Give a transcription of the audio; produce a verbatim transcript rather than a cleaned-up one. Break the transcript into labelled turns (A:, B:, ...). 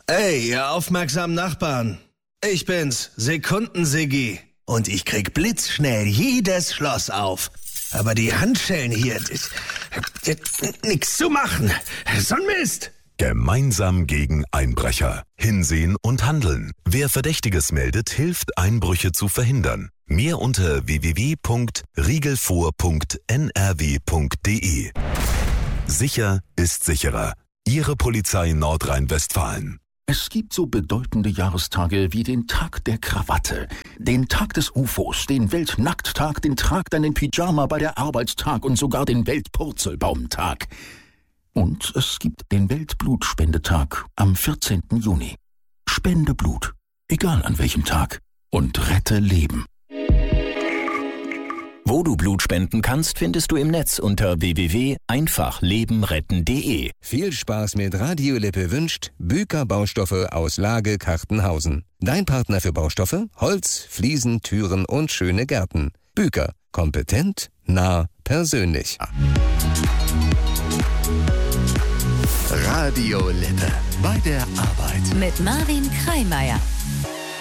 A: Ey, ihr aufmerksamen Nachbarn. Ich bin's, Sekunden-Siggi. Und ich krieg blitzschnell jedes Schloss auf. Aber die Handschellen hier, das, das, nix zu machen. So ein Mist.
B: Gemeinsam gegen Einbrecher. Hinsehen und handeln. Wer Verdächtiges meldet, hilft, Einbrüche zu verhindern. Mehr unter w w w punkt riegelvor punkt n r w punkt d e. Sicher ist sicherer. Ihre Polizei Nordrhein-Westfalen.
C: Es gibt so bedeutende Jahrestage wie den Tag der Krawatte, den Tag des U F Os, den Weltnackttag, den Trag deinen Pyjama bei der Arbeitstag und sogar den Weltpurzelbaumtag. Und es gibt den Weltblutspendetag am vierzehnten Juni. Spende Blut, egal an welchem Tag, und rette Leben.
D: Wo du Blut spenden kannst, findest du im Netz unter w w w punkt einfach leben retten punkt d e.
E: Viel Spaß mit Radio Lippe wünscht Büker Baustoffe aus Lage Kartenhausen. Dein Partner für Baustoffe, Holz, Fliesen, Türen und schöne Gärten. Büker, kompetent, nah, persönlich.
F: Radio Lippe bei der Arbeit.
G: Mit Marvin Kreimeier.